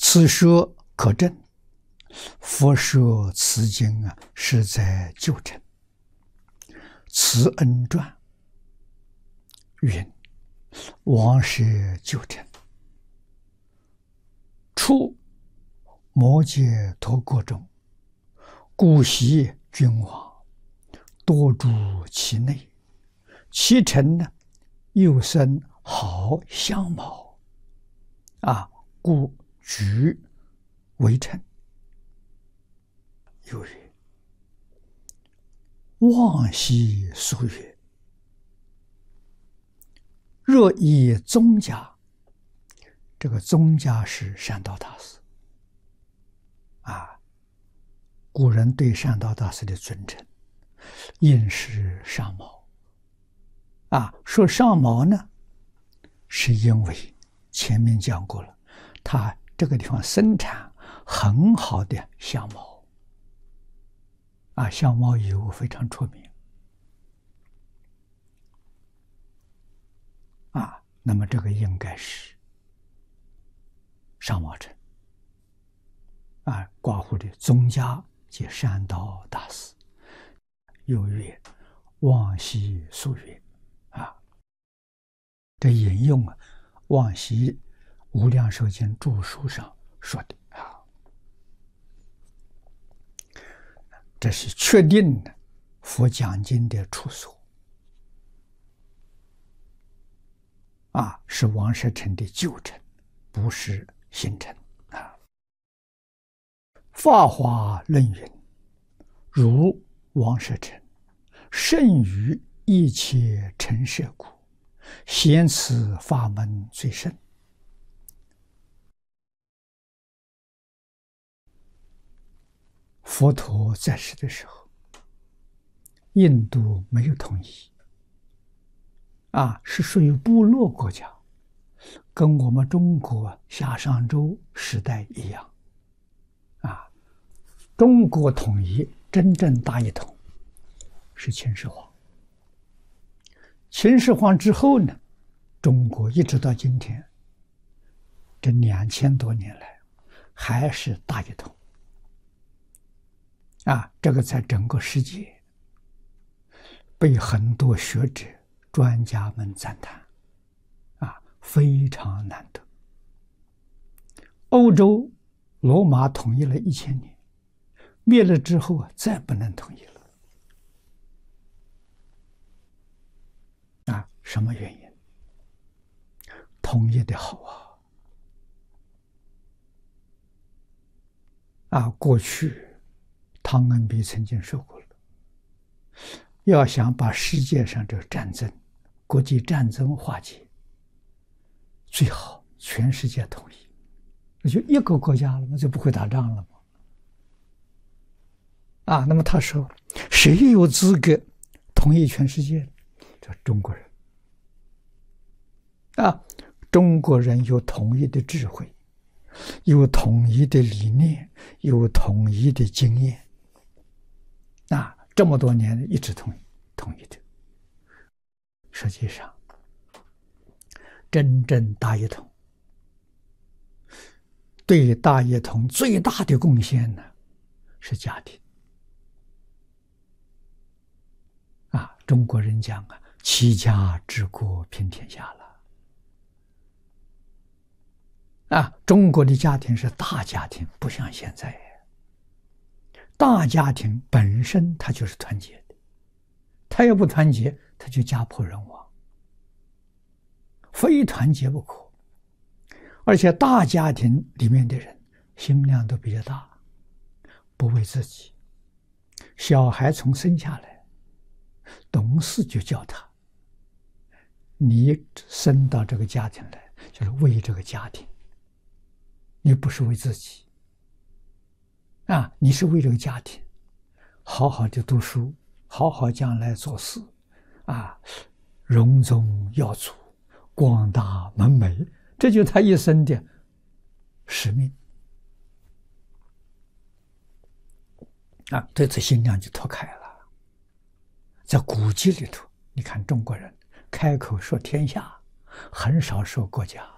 此说可证，佛说此经是在旧城。慈恩传云：王舍旧城，处摩羯陀国中，古袭君王，多住其内。其城呢，又生好香茅，故举为城。又曰：望兮苏曰，若以宗家，这个宗家是善导大师古人对善导大师的尊称，应是上毛说上毛呢，是因为前面讲过了，他这个地方生产很好的香茅香茅油非常出名那么这个应该是上毛城挂号的宗家即善导大师。又曰望兮苏曰这引用望兮无量寿经注疏上说的这是确定的佛讲经的处所是王舍城的旧城，不是新城法华论云：如王舍城，甚于一切城舍故，显此法门最甚。佛陀在世的时候，印度没有统一是属于部落国家，跟我们中国夏商周时代一样中国统一真正大一统是秦始皇。秦始皇之后呢，中国一直到今天这2000多年来还是大一统这个在整个世界被很多学者专家们赞叹非常难得。欧洲罗马统一了1000年，灭了之后再不能统一了什么原因？统一的好过去汤恩比曾经说过了，要想把世界上这个战争国际战争化解，最好全世界统一，那就一个国家了嘛，就不会打仗了嘛那么他说谁有资格统一全世界？这中国人中国人有统一的智慧，有统一的理念，有统一的经验这么多年一直统一的。实际上真正大一统，对大一统最大的贡献呢是家庭中国人讲齐家治国平天下了中国的家庭是大家庭，不像现在大家庭本身它就是团结的，它要不团结它就家破人亡，非团结不可。而且大家庭里面的人心量都比较大，不为自己，小孩从生下来懂事就叫他，你生到这个家庭来就是为这个家庭，你不是为自己你是为这个家庭好好的读书，好好将来做事荣宗耀祖，广大门楣，这就是他一生的使命对此心量就脱开了。在古籍里头，你看中国人开口说天下，很少说国家